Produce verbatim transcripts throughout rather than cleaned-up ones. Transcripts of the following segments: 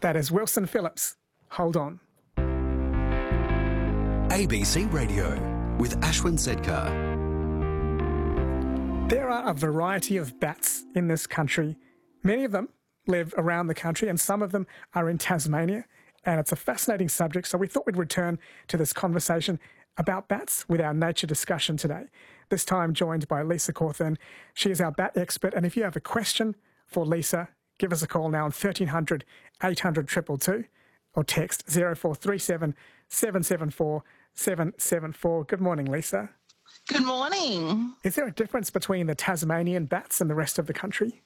That is Wilson Phillips. Hold on. A B C Radio with Ashwin Sedkar. There are a variety of bats in this country. Many of them live around the country and some of them are in Tasmania. And it's a fascinating subject, so we thought we'd return to this conversation about bats with our nature discussion today. This time joined by Lisa Cawthorne. She is our bat expert, and if you have a question for Lisa, give us a call now on thirteen hundred, eight hundred, two two two or text zero four three seven, seven seven four, seven seven four. Good morning, Lisa. Good morning. Is there a difference between the Tasmanian bats and the rest of the country?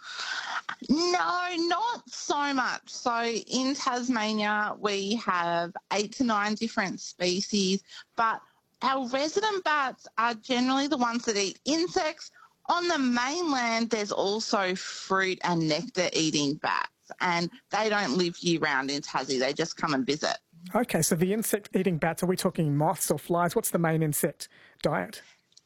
No, not so much. So in Tasmania, we have eight to nine different species, but our resident bats are generally the ones that eat insects. On the mainland, there's also fruit and nectar eating bats, and they don't live year-round in Tassie. They just come and visit. Okay, so the insect-eating bats, are we talking moths or flies? What's the main insect diet?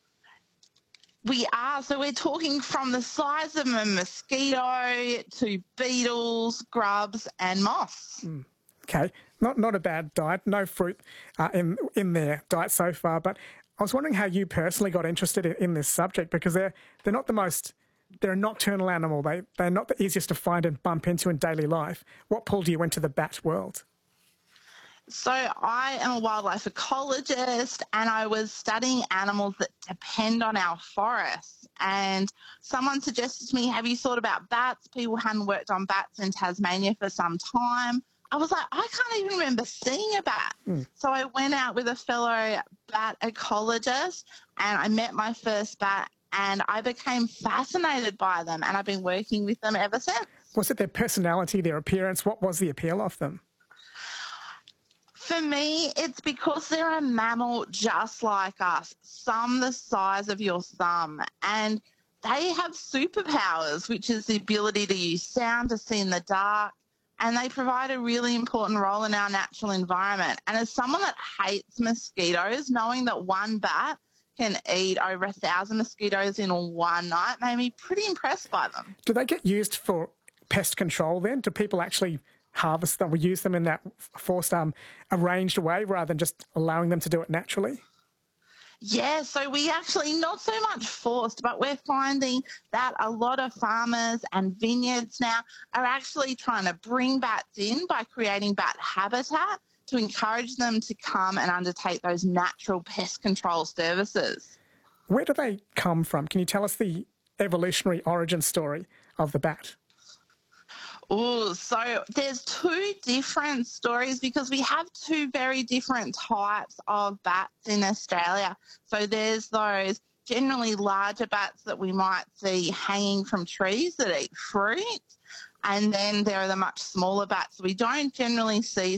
We are. So we're talking from the size of a mosquito to beetles, grubs and moths. Mm. Okay, not not a bad diet. No fruit uh, in in their diet so far, but I was wondering how you personally got interested in, in this subject, because they're they're not the most, they're a nocturnal animal. They, they're not the easiest to find and bump into in daily life. What pulled you into the bat world? So I am a wildlife ecologist and I was studying animals that depend on our forests. And someone suggested to me, have you thought about bats? People hadn't worked on bats in Tasmania for some time. I was like, I can't even remember seeing a bat. Mm. So I went out with a fellow bat ecologist and I met my first bat and I became fascinated by them and I've been working with them ever since. Was it their personality, their appearance? What was the appeal of them? For me, it's because they're a mammal just like us, some the size of your thumb, and they have superpowers, which is the ability to use sound to see in the dark, and they provide a really important role in our natural environment. And as someone that hates mosquitoes, knowing that one bat can eat over a thousand mosquitoes in one night made me pretty impressed by them. Do they get used for pest control then? Do people actually harvest them, we use them in that forced, um, arranged way rather than just allowing them to do it naturally? Yeah, so we actually, not so much forced, but we're finding that a lot of farmers and vineyards now are actually trying to bring bats in by creating bat habitat to encourage them to come and undertake those natural pest control services. Where do they come from? Can you tell us the evolutionary origin story of the bat? Oh, so there's two different stories because we have two very different types of bats in Australia. So there's those generally larger bats that we might see hanging from trees that eat fruit. And then there are the much smaller bats we don't generally see